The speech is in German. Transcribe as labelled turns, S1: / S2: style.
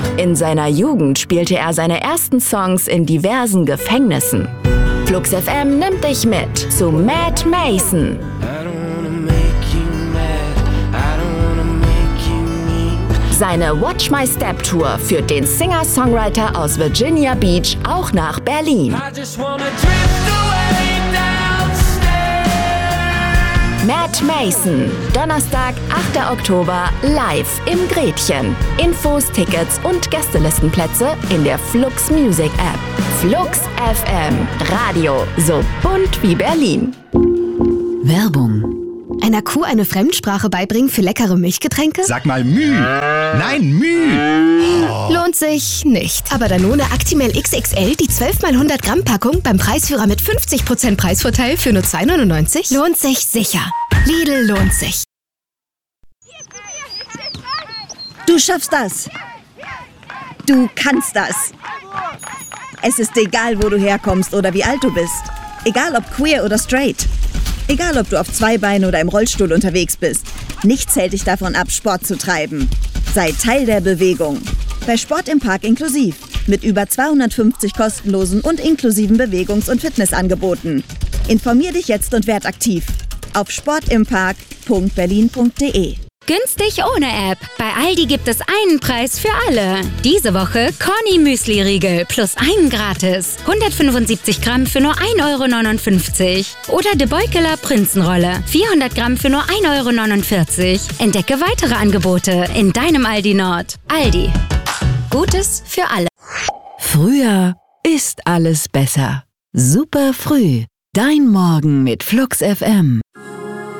S1: In seiner Jugend spielte er seine ersten Songs in diversen Gefängnissen. Flux FM nimmt dich mit zu Matt Mason. Seine Watch My Step Tour führt den Singer-Songwriter aus Virginia Beach auch nach Berlin. Matt Mason, Donnerstag, 8. Oktober, live im Gretchen. Infos, Tickets und Gästelistenplätze in der Flux Music App. Flux FM, Radio so bunt wie Berlin.
S2: Werbung. Einer Kuh eine Fremdsprache beibringen für leckere Milchgetränke?
S3: Sag mal Müh. Nein, Müh.
S2: Oh. Lohnt sich nicht. Aber Danone Actimel XXL, die 12 x 100 Gramm Packung beim Preisführer mit 50% Preisvorteil für nur 2,99? Lohnt sich sicher. Lidl lohnt sich.
S4: Du schaffst das. Du kannst das. Es ist egal, wo du herkommst oder wie alt du bist. Egal ob queer oder straight. Egal, ob du auf zwei Beinen oder im Rollstuhl unterwegs bist. Nichts hält dich davon ab, Sport zu treiben. Sei Teil der Bewegung. Bei Sport im Park inklusiv. Mit über 250 kostenlosen und inklusiven Bewegungs- und Fitnessangeboten. Informier dich jetzt und werd aktiv. Auf sportimpark.berlin.de.
S5: Günstig ohne App. Bei Aldi gibt es einen Preis für alle. Diese Woche Corny Müsli-Riegel plus einen gratis. 175 Gramm für nur 1,59 €. Oder De Beukeler Prinzenrolle. 400 Gramm für nur 1,49 €. Entdecke weitere Angebote in deinem Aldi Nord. Aldi. Gutes für alle.
S6: Früher ist alles besser. Super früh. Dein Morgen mit Flux FM.